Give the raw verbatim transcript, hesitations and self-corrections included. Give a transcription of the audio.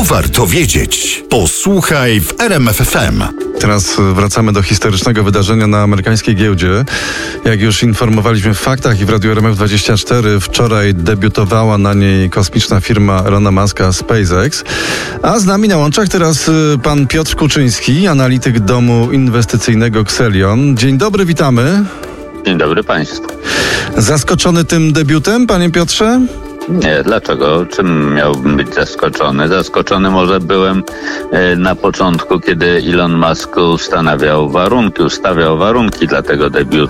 To warto wiedzieć. Posłuchaj w R M F F M. Teraz wracamy do historycznego wydarzenia na amerykańskiej giełdzie. Jak już informowaliśmy w faktach i w Radiu R M F dwadzieścia cztery, wczoraj debiutowała na niej kosmiczna firma Elona Muska SpaceX. A z nami na łączach teraz pan Piotr Kuczyński, analityk domu inwestycyjnego Xelion. Dzień dobry, witamy. Dzień dobry państwu. Zaskoczony tym debiutem, panie Piotrze? Nie, dlaczego? Czym miałbym być zaskoczony? Zaskoczony może byłem na początku, kiedy Elon Musk ustanawiał warunki, ustawiał warunki dla tego debiutu.